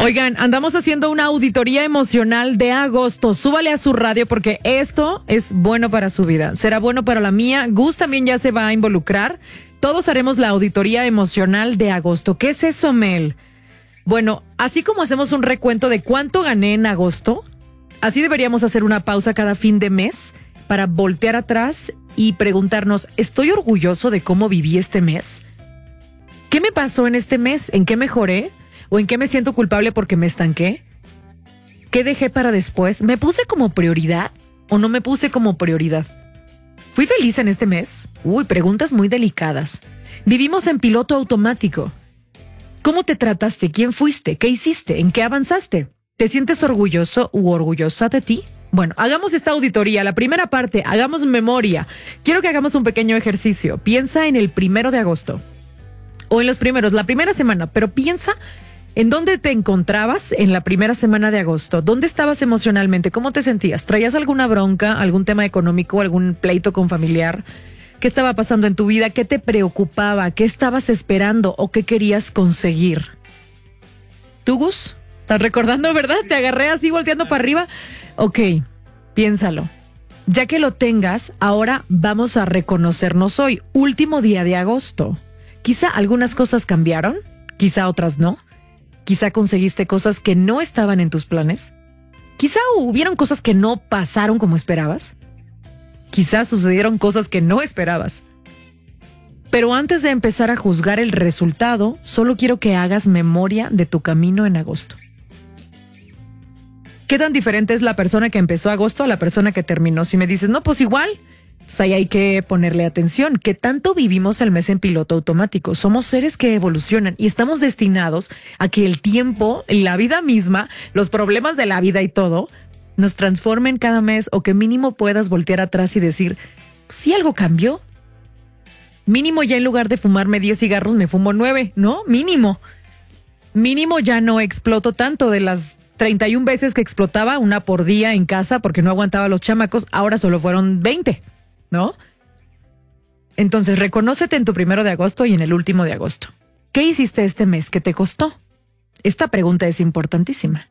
Oigan, andamos haciendo una auditoría emocional de agosto. Súbale a su radio porque esto es bueno para su vida. Será bueno para la mía. Gus también ya se va a involucrar. Todos haremos la auditoría emocional de agosto. ¿Qué es eso, Mel? Bueno, así como hacemos un recuento de cuánto gané en agosto, así deberíamos hacer una pausa cada fin de mes para voltear atrás y preguntarnos, ¿estoy orgulloso de cómo viví este mes? ¿Qué me pasó en este mes? ¿En qué mejoré? ¿O en qué me siento culpable porque me estanqué? ¿Qué dejé para después? ¿Me puse como prioridad o no me puse como prioridad? ¿Fui feliz en este mes? Uy, preguntas muy delicadas. Vivimos en piloto automático. ¿Cómo te trataste? ¿Quién fuiste? ¿Qué hiciste? ¿En qué avanzaste? ¿Te sientes orgulloso u orgullosa de ti? Bueno, hagamos esta auditoría. La primera parte, hagamos memoria. Quiero que hagamos un pequeño ejercicio. Piensa en el 1 de agosto. O en los primeros, la primera semana. Pero piensa en dónde te encontrabas en la primera semana de agosto. ¿Dónde estabas emocionalmente? ¿Cómo te sentías? ¿Traías alguna bronca, algún tema económico, algún pleito con familiar? ¿Qué estaba pasando en tu vida? ¿Qué te preocupaba? ¿Qué estabas esperando o qué querías conseguir? ¿Tú, Gus? ¿Estás recordando, verdad? Te agarré así volteando para arriba. Ok, piénsalo. Ya que lo tengas, ahora vamos a reconocernos hoy, último día de agosto. Quizá algunas cosas cambiaron, quizá otras no. Quizá conseguiste cosas que no estaban en tus planes. Quizá hubieron cosas que no pasaron como esperabas. Quizás sucedieron cosas que no esperabas. Pero antes de empezar a juzgar el resultado, solo quiero que hagas memoria de tu camino en agosto. ¿Qué tan diferente es la persona que empezó agosto a la persona que terminó? Si me dices, no, pues igual, pues ahí hay que ponerle atención. ¿Qué tanto vivimos el mes en piloto automático? Somos seres que evolucionan y estamos destinados a que el tiempo, la vida misma, los problemas de la vida y todo nos transformen cada mes o que mínimo puedas voltear atrás y decir, sí, algo cambió. Mínimo ya en lugar de fumarme 10 cigarros me fumo 9, ¿no? Mínimo. Mínimo ya no exploto tanto. De las 31 veces que explotaba, una por día en casa porque no aguantaba a los chamacos, ahora solo fueron 20, ¿no? Entonces, reconócete en tu 1 de agosto y en el último de agosto. ¿Qué hiciste este mes que te costó? Esta pregunta es importantísima.